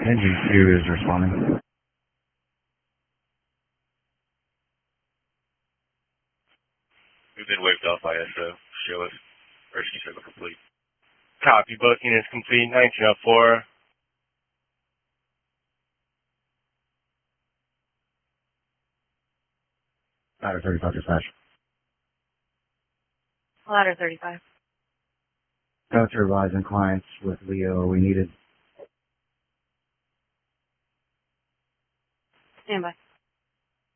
Engine Q is responding. We've been waved off ISO. Show us. Rescue circle complete. Copy. Booking is complete. 1904. Ladder 35 dispatch. Ladder 35. Go to advising clients with Leo we needed. Stand by.